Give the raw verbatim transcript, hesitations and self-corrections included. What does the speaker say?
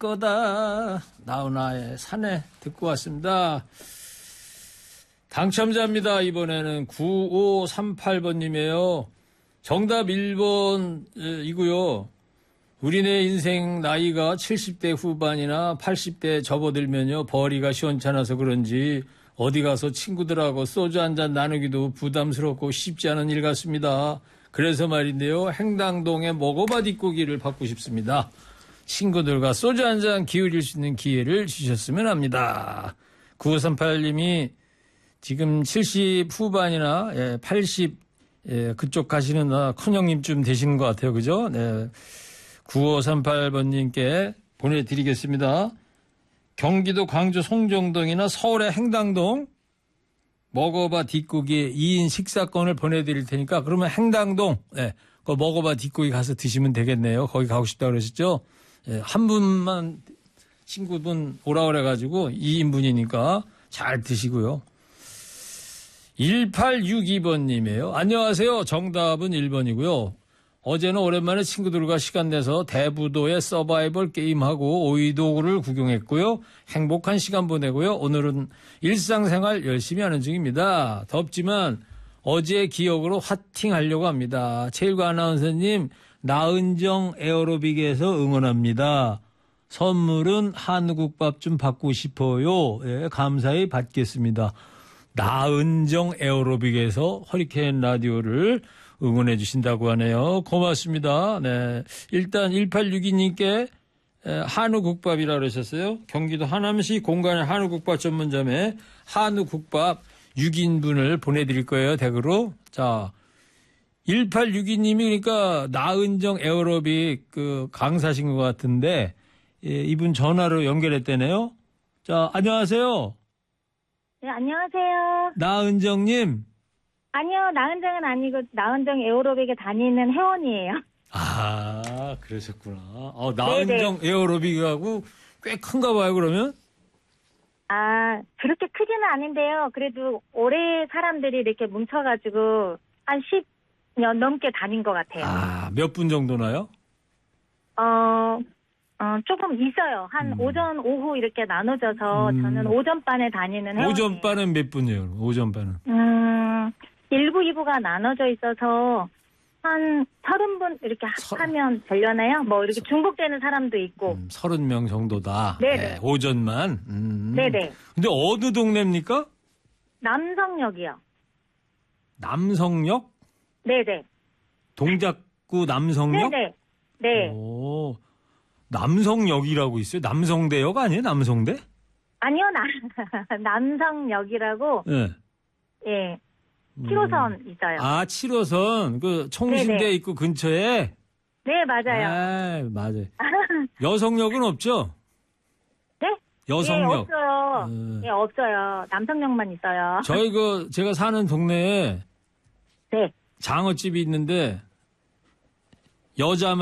거다. 나훈아의 사내 듣고 왔습니다. 당첨자입니다. 이번에는 구오삼팔 번님이에요. 정답 일 번이고요. 우리네 인생 나이가 칠십 대 후반이나 팔십 대 접어들면요. 벌이가 시원찮아서 그런지 어디 가서 친구들하고 소주 한잔 나누기도 부담스럽고 쉽지 않은 일 같습니다. 그래서 말인데요. 행당동의 먹어봐 뒷고기를 받고 싶습니다. 친구들과 소주 한잔 기울일 수 있는 기회를 주셨으면 합니다. 구오삼팔님이 지금 칠십 후반이나 예, 팔십 예, 그쪽 가시는 큰형님쯤 되시는 것 같아요. 그죠? 네. 구오삼팔 번님께 보내드리겠습니다. 경기도 광주 송정동이나 서울의 행당동 먹어봐 뒷고기 이 인 식사권을 보내드릴 테니까 그러면 행당동 예, 그 먹어봐 뒷고기 가서 드시면 되겠네요. 거기 가고 싶다 그러셨죠? 예, 한 분만 친구분 오라 그래가지고 이 인분이니까 잘 드시고요. 일팔육이 번님이에요. 안녕하세요. 정답은 일 번이고요. 어제는 오랜만에 친구들과 시간 내서 대부도의 서바이벌 게임하고 오이도구를 구경했고요. 행복한 시간 보내고요. 오늘은 일상생활 열심히 하는 중입니다. 덥지만 어제의 기억으로 화팅하려고 합니다. 체육관 아나운서님, 나은정 에어로빅에서 응원합니다. 선물은 한우국밥 좀 받고 싶어요. 예, 감사히 받겠습니다. 나은정 에어로빅에서 허리케인 라디오를 응원해 주신다고 하네요. 고맙습니다. 네. 일단 일팔육이님께 한우국밥이라고 그러셨어요. 경기도 하남시 공간의 한우국밥 전문점에 한우국밥 육 인분을 보내드릴 거예요. 댁으로. 자, 일팔육이님이 그러니까 나은정 에어로빅 그 강사신 것 같은데 예, 이분 전화로 연결했대네요. 자, 안녕하세요. 네, 안녕하세요. 나은정님. 아니요, 나은정은 아니고 나은정 에어로빅에 다니는 회원이에요. 아, 그러셨구나. 어, 나은정 네네. 에어로빅하고 꽤 큰가 봐요, 그러면? 아, 그렇게 크지는 않은데요. 그래도 올해 사람들이 이렇게 뭉쳐가지고 한 십 년 넘게 다닌 것 같아요. 아, 몇 분 정도나요? 어, 어, 조금 있어요. 한 음. 오전, 오후 이렇게 나눠져서 음. 저는 오전반에 다니는 회원이에요. 오전반은 몇 분이에요? 오전반은? 음, 일 부, 이 부가 나눠져 있어서 한 서른 분 이렇게 서- 합하면 되려나요? 뭐 이렇게 중복되는 사람도 있고. 음, 서른 명 정도다. 네네. 네, 오전만. 음. 네네. 근데 어느 동네입니까? 남성역이요. 남성역? 네네. 동작구 남성역? 네네. 네. 오, 남성역이라고 있어요? 남성대역 아니에요? 남성대? 아니요, 나, 남성역이라고, 네. 예, 음. 칠 호선 있어요. 아, 칠 호선. 그 총신대 네네. 있고 근처에? 네, 맞아요. 아, 맞아요. 여성역은 없죠? 네? 여성역. 예, 없어요. 음. 예, 없어요. 남성역만 있어요. 저희 그 제가 사는 동네에 네. 장어집이 있는데 여자만